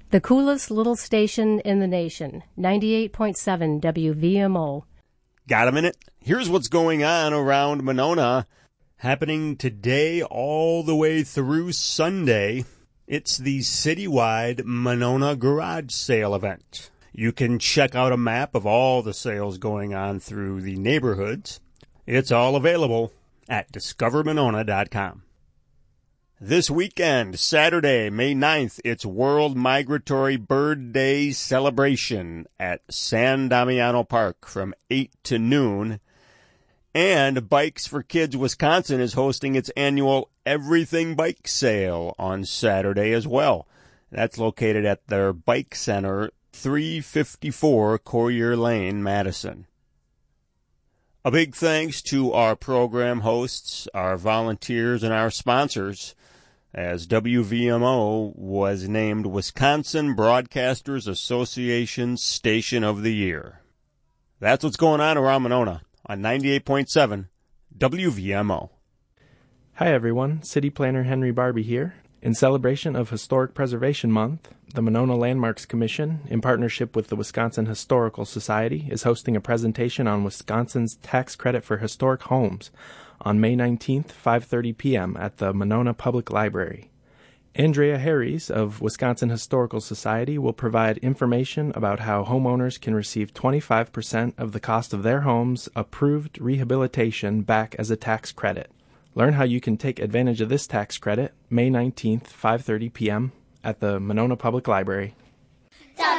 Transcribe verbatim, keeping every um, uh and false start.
The coolest little station in the nation, ninety-eight point seven W V M O. Got a minute? Here's what's going on around Monona. Happening today all the way through Sunday. It's the citywide Monona Garage Sale event. You can check out a map of all the sales going on through the neighborhoods. It's all available at discover monona dot com. This weekend, Saturday, May ninth, it's World Migratory Bird Day celebration at San Damiano Park from eight to noon. And Bikes for Kids Wisconsin is hosting its annual Everything Bike Sale on Saturday as well. That's located at their Bike Center, three fifty-four Courier Lane, Madison. A big thanks to our program hosts, our volunteers, and our sponsors, as W V M O was named Wisconsin Broadcasters Association Station of the Year. That's what's going on around Monona on ninety-eight point seven W V M O. Hi everyone, City Planner Henry Barbie here. In celebration of Historic Preservation Month, the Monona Landmarks Commission, in partnership with the Wisconsin Historical Society, is hosting a presentation on Wisconsin's tax credit for historic homes on May nineteenth, five thirty p.m. at the Monona Public Library. Andrea Harries of Wisconsin Historical Society will provide information about how homeowners can receive twenty-five percent of the cost of their home's approved rehabilitation back as a tax credit. Learn how you can take advantage of this tax credit May nineteenth, five thirty p.m. at the Monona Public Library.